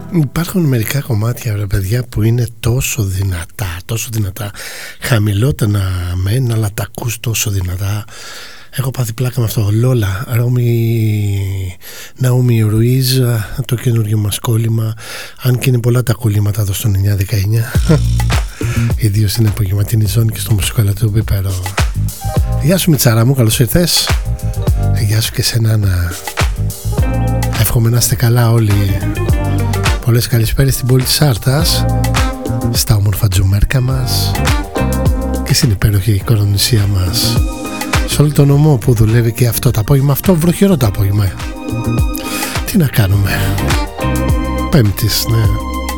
Υπάρχουν μερικά κομμάτια, ρε παιδιά, που είναι τόσο δυνατά, χαμηλότερα μεν, αλλά τα ακούς τόσο δυνατά. Έχω πάθει πλάκα με αυτό. Λόλα, Ναούμι Ρουίζ, το καινούργιο μας κόλλημα. Αν και είναι πολλά τα κολλήματα εδώ στο 919, ιδίως στην απογευματινή ζώνη και στο μουσικό του Πίπερο. Γεια σου Μιτσάρα μου, καλώς ήρθες. Γεια σου και σένα, να εύχομαι να είστε καλά όλοι. Πολλές καλησπέρες στην πόλη της Άρτας, στα όμορφα Τζουμέρκα μας και στην υπέροχη κορονησία μας, σε όλο τον νομό που δουλεύει και αυτό το απόγευμα, αυτό βροχερό το απόγευμα. Τι να κάνουμε, Πέμπτης, ναι.